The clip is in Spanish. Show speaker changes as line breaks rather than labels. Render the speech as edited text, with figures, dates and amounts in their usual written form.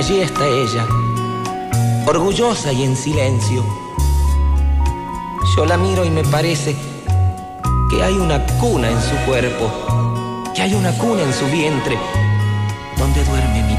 allí está ella, orgullosa y en silencio. Yo la miro y me parece que hay una cuna en su cuerpo, que hay una cuna en su vientre donde duerme mi